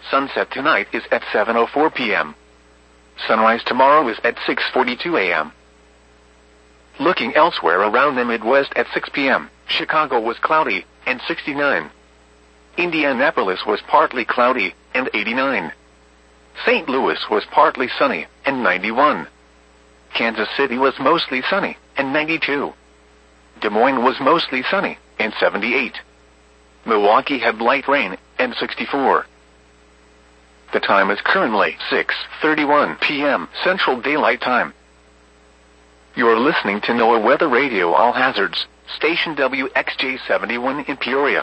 Sunset tonight is at 7:04 p.m. Sunrise tomorrow is at 6:42 a.m. Looking elsewhere around the Midwest at 6 p.m., Chicago was cloudy and 69. Indianapolis was partly cloudy and 89. St. Louis was partly sunny and 91. Kansas City was mostly sunny and 92. Des Moines was mostly sunny and 78. Milwaukee had light rain and 64. The time is currently 6:31 p.m. Central Daylight Time. You're listening to NOAA Weather Radio All Hazards, station WXJ71 in Peoria.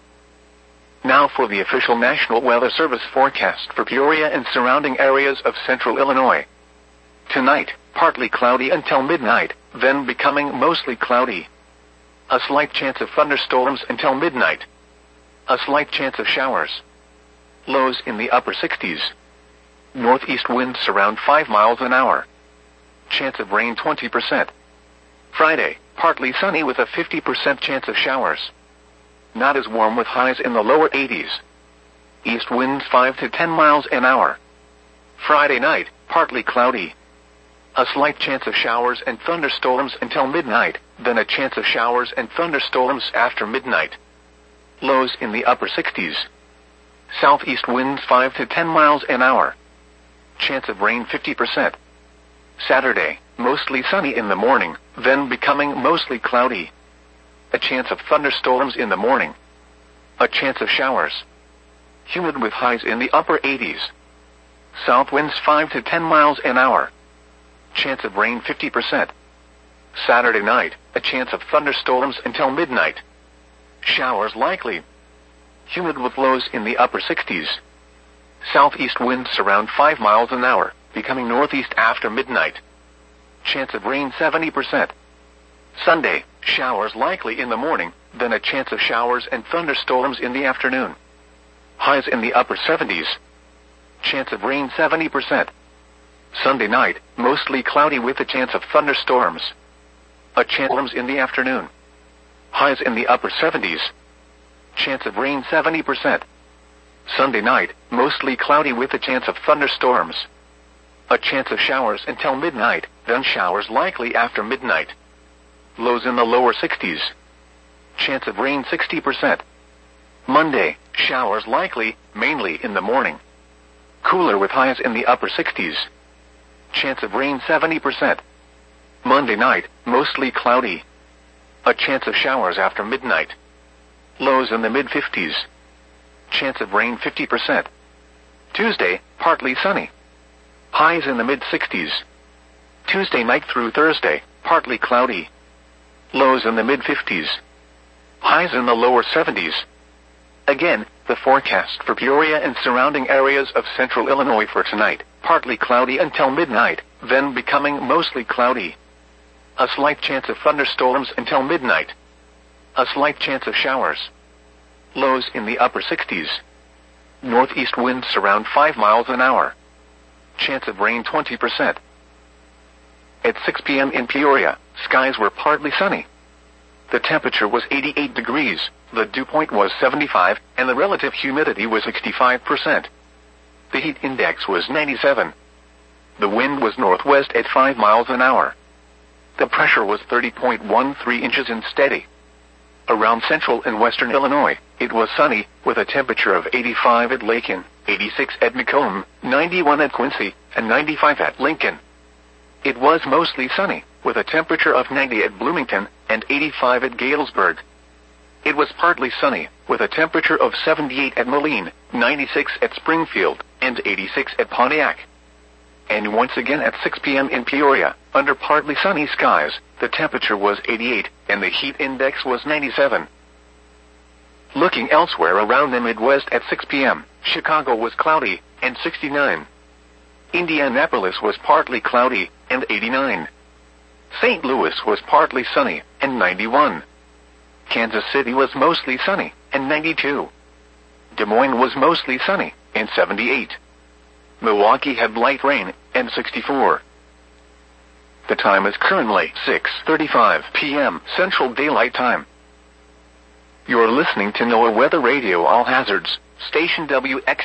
Now for the official National Weather Service forecast for Peoria and surrounding areas of central Illinois. Tonight, partly cloudy until midnight, then becoming mostly cloudy. A slight chance of thunderstorms until midnight. A slight chance of showers. Lows in the upper 60s. Northeast winds around 5 miles an hour. Chance of rain 20%. Friday, partly sunny with a 50% chance of showers. Not as warm with highs in the lower 80s. East winds 5 to 10 miles an hour. Friday night, partly cloudy. A slight chance of showers and thunderstorms until midnight, then a chance of showers and thunderstorms after midnight. Lows in the upper 60s. Southeast winds 5 to 10 miles an hour. Chance of rain 50%. Saturday, mostly sunny in the morning, then becoming mostly cloudy. A chance of thunderstorms in the morning. A chance of showers. Humid with highs in the upper 80s. South winds 5 to 10 miles an hour. Chance of rain 50%. Saturday night, a chance of thunderstorms until midnight. Showers likely. Humid with lows in the upper 60s. Southeast winds around 5 miles an hour, becoming northeast after midnight. Chance of rain 70%. Sunday, showers likely in the morning, then a chance of showers and thunderstorms in the afternoon. Highs in the upper 70s. Chance of rain 70%. Sunday night, mostly cloudy with a chance of thunderstorms. A chance in the afternoon. Highs in the upper 70s. Chance of rain 70%. Sunday night, mostly cloudy with a chance of thunderstorms. A chance of showers until midnight, then showers likely after midnight. Lows in the lower 60s. Chance of rain 60%. Monday, showers likely, mainly in the morning. Cooler with highs in the upper 60s. Chance of rain 70%. Monday night, mostly cloudy. A chance of showers after midnight. Lows in the mid-50s. Chance of rain 50%. Tuesday, partly sunny. Highs in the mid-60s. Tuesday night through Thursday, partly cloudy. Lows in the mid-50s. Highs in the lower 70s. Again, the forecast for Peoria and surrounding areas of central Illinois for tonight. Partly cloudy until midnight, then becoming mostly cloudy. A slight chance of thunderstorms until midnight. A slight chance of showers. Lows in the upper 60s. Northeast winds around 5 miles an hour. Chance of rain 20%. At 6 p.m. in Peoria, skies were partly sunny. The temperature was 88 degrees, the dew point was 75, and the relative humidity was 65%. The heat index was 97. The wind was northwest at 5 miles an hour. The pressure was 30.13 inches and steady. Around central and western Illinois, it was sunny, with a temperature of 85 at Lakin, 86 at Macomb, 91 at Quincy, and 95 at Lincoln. It was mostly sunny, with a temperature of 90 at Bloomington, and 85 at Galesburg. It was partly sunny, with a temperature of 78 at Moline, 96 at Springfield, and 86 at Pontiac. And once again at 6 p.m. in Peoria, under partly sunny skies, the temperature was 88, and the heat index was 97. Looking elsewhere around the Midwest at 6 p.m., Chicago was cloudy, and 69. Indianapolis was partly cloudy, and 89. St. Louis was partly sunny, and 91. Kansas City was mostly sunny, and 92. Des Moines was mostly sunny, and 78. Milwaukee had light rain, and 64. The time is currently 6:35 p.m. Central Daylight Time. You're listening to NOAA Weather Radio All Hazards, station WX